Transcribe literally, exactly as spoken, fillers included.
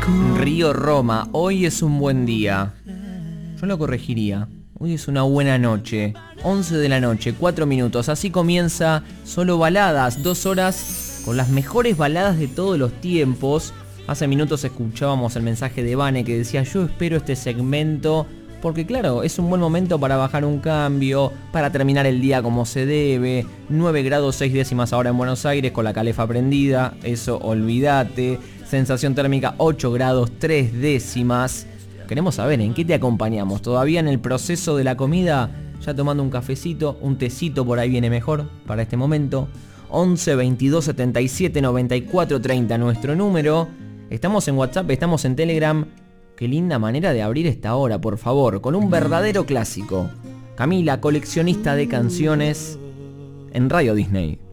Río Roma, hoy es un buen día. Yo lo corregiría. Hoy es una buena noche. once de la noche, cuatro minutos. Así comienza Solo Baladas. Dos horas con las mejores baladas de todos los tiempos. Hace minutos escuchábamos el mensaje de Vane que decía: yo espero este segmento porque claro, es un buen momento para bajar un cambio, para terminar el día como se debe. nueve grados seis décimas ahora en Buenos Aires con la calefa prendida. Eso olvídate. Sensación térmica ocho grados tres décimas. Queremos saber en qué te acompañamos. ¿Todavía en el proceso de la comida? ¿Ya tomando un cafecito? ¿Un tecito por ahí viene mejor para este momento? once veintidós setenta y siete noventa y cuatro treinta nuestro número. Estamos en WhatsApp, estamos en Telegram. Qué linda manera de abrir esta hora, por favor, con un verdadero clásico. Camila, coleccionista de canciones en Radio Disney.